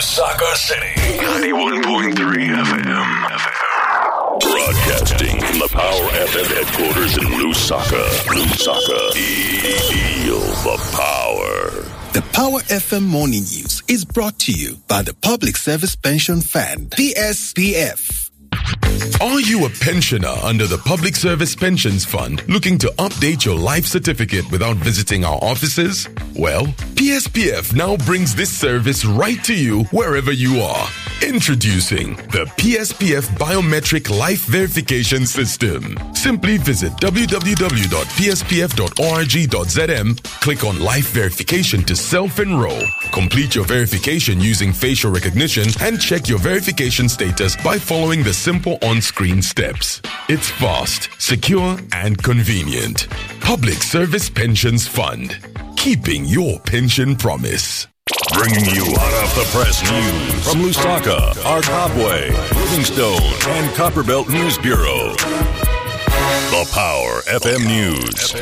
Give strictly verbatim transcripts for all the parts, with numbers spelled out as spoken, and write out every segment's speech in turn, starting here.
Lusaka City. ninety-one point three F M. Broadcasting from the Power F M headquarters in Lusaka. Lusaka. Feel the power. The Power F M Morning News is brought to you by the Public Service Pension Fund, P S P F. Are you a pensioner under the Public Service Pensions Fund looking to update your life certificate without visiting our offices? Well, P S P F now brings this service right to you wherever you are. Introducing the P S P F Biometric Life Verification System. Simply visit w w w dot p s p f dot org dot z m, click on Life Verification to self-enroll. Complete your verification using facial recognition and check your verification status by following the simple on-screen steps. It's fast, secure, and convenient. Public Service Pensions Fund. Keeping your pension promise. Bringing you hot off the press news from Lusaka, Arkabwe, Livingstone, and Copperbelt News Bureau. The Power F M News.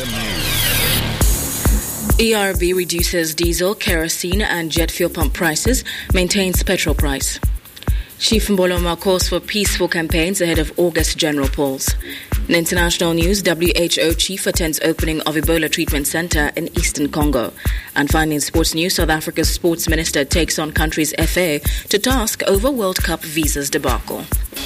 E R B reduces diesel, kerosene, and jet fuel pump prices, maintains petrol price. Chief Mboloma calls for peaceful campaigns ahead of August general polls. In international news, W H O chief attends opening of Ebola treatment center in eastern Congo. And finally, in sports news, South Africa's sports minister takes on country's F A to task over World Cup visas debacle.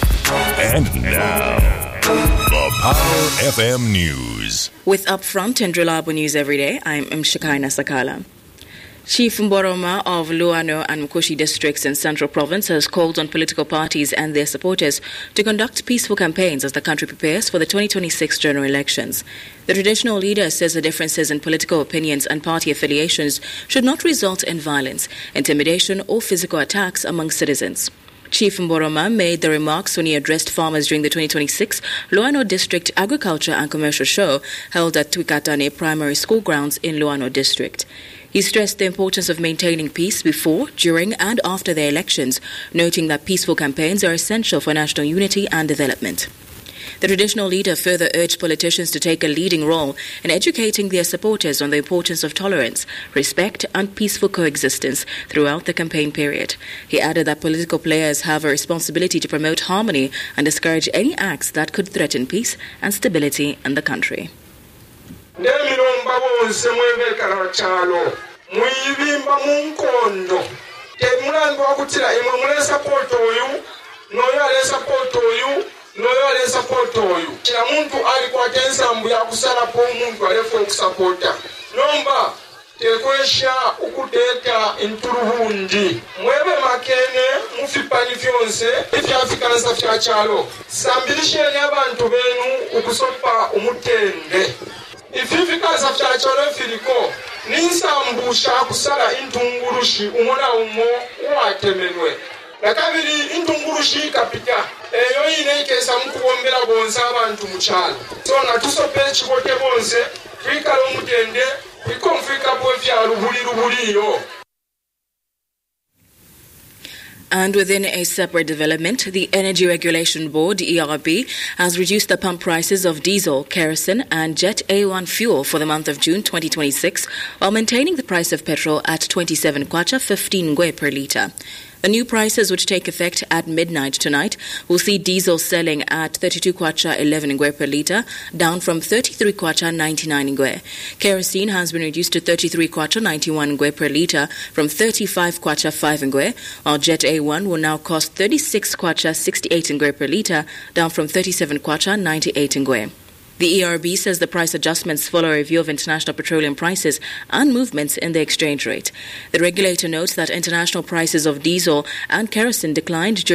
And now, the Power F M News. With upfront and reliable news every day, I'm Mshakaina Sakala. Chief Mboloma of Luano and Mkushi districts in Central Province has called on political parties and their supporters to conduct peaceful campaigns as the country prepares for the twenty twenty-six general elections. The traditional leader says the differences in political opinions and party affiliations should not result in violence, intimidation, or physical attacks among citizens. Chief Mboloma made the remarks when he addressed farmers during the twenty twenty-six Luano District Agriculture and Commercial Show held at Twikatane Primary School grounds in Luano District. He stressed the importance of maintaining peace before, during, and after the elections, noting that peaceful campaigns are essential for national unity and development. The traditional leader further urged politicians to take a leading role in educating their supporters on the importance of tolerance, respect, and peaceful coexistence throughout the campaign period. He added that political players have a responsibility to promote harmony and discourage any acts that could threaten peace and stability in the country. Ndemilomba bonse mwebekala chalo mwibimba munkondo temulandu wakutira imwe mule support oyu noyo ale support oyu noyo ale support oyu kila muntu ali kwa tensambu ya kusala po muntu alefu okusupporta nomba tekwesha ukuteka inturuhundi mwebe makene mufipani fyonse ifyafikanisa fya chalo sambilisheni abantu benu ukusopa umutende ififikaza fya chalo filiko ninsambusha kusala intungurushi umona umo watemenwe nakabiri intungurushi kapita eyo ine kesa mkubombera bonza abantu muchalo so natusope chikote bonze fikalo mutende ikonfika bofya rubuli rubuliyo. And within a separate development, the Energy Regulation Board, E R B, has reduced the pump prices of diesel, kerosene and Jet A one fuel for the month of June twenty twenty-six, while maintaining the price of petrol at twenty-seven kwacha, fifteen ngwe per litre. The new prices, which take effect at midnight tonight, will see diesel selling at thirty-two kwacha, eleven ngwe per litre, down from thirty-three kwacha, ninety-nine ngwe. Kerosene has been reduced to thirty-three kwacha, ninety-one ngwe per litre from thirty-five kwacha, five ngwe, while Jet A one will now cost thirty-six kwacha, sixty-eight ngwe per litre, down from thirty-seven kwacha, ninety-eight ngwe. The E R B says the price adjustments follow a review of international petroleum prices and movements in the exchange rate. The regulator notes that international prices of diesel and kerosene declined during